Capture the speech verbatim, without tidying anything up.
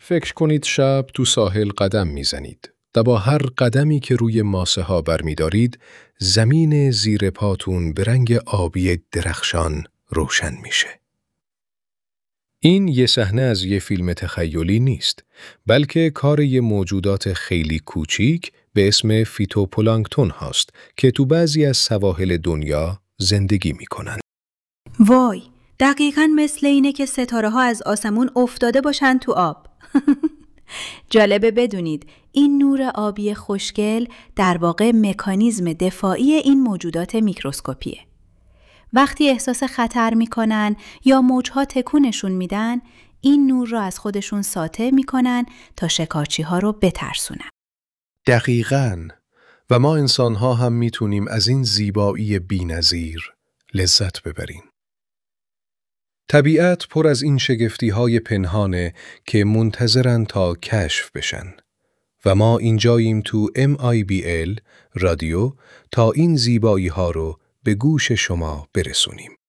فکر کنید شب تو ساحل قدم میزنید و با هر قدمی که روی ماسه ها برمیدارید، زمین زیر پاتون به رنگ آبی درخشان روشن میشه. این یه صحنه از یه فیلم تخیلی نیست، بلکه کار یه موجودات خیلی کوچیک به اسم فیتوپلانکتون هاست که تو بعضی از سواحل دنیا زندگی میکنن. وای، دقیقاً مثل اینه که ستاره ها از آسمون افتاده باشن تو آب. جالبه بدونید این نور آبی خوشگل در واقع مکانیزم دفاعی این موجودات میکروسکوپیه. وقتی احساس خطر میکنن یا موجها تکونشون میدن، این نور را از خودشون ساطع میکنن تا شکارچی ها رو بترسونن. دقیقاً. و ما انسان‌ها هم میتونیم از این زیبایی بی‌نظیر لذت ببریم. طبیعت پر از این شگفتی‌های پنهانه که منتظرن تا کشف بشن و ما اینجاییم تو ام آی بی ال رادیو تا این زیبایی‌ها رو به گوش شما برسونیم.